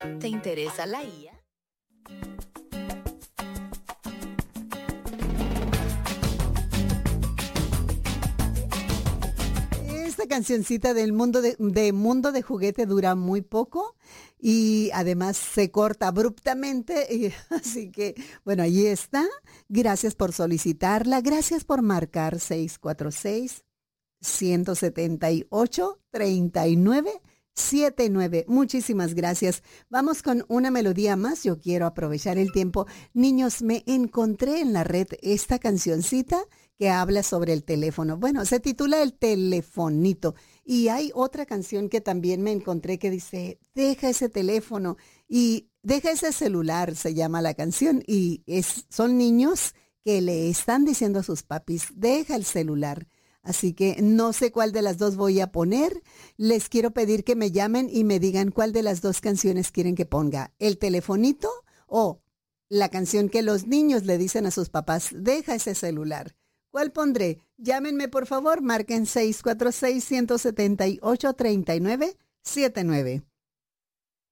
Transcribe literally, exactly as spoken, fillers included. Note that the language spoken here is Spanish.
¿Te interesa la I A? Esta cancioncita del mundo de, de Mundo de Juguete dura muy poco y además se corta abruptamente. Y, así que, bueno, ahí está. Gracias por solicitarla. Gracias por marcar seis cuatro seis, uno siete ocho, tres nueve siete nueve. Muchísimas gracias. Vamos con una melodía más. Yo quiero aprovechar el tiempo. Niños, me encontré en la red esta cancioncita que habla sobre el teléfono. Bueno, se titula El Telefonito. Y hay otra canción que también me encontré que dice, deja ese teléfono y deja ese celular, se llama la canción. Y es, son niños que le están diciendo a sus papis, deja el celular. Así que no sé cuál de las dos voy a poner. Les quiero pedir que me llamen y me digan cuál de las dos canciones quieren que ponga. ¿El telefonito o la canción que los niños le dicen a sus papás, deja ese celular? ¿Cuál pondré? Llámenme, por favor, marquen seis cuatro seis, uno siete ocho, tres nueve siete nueve.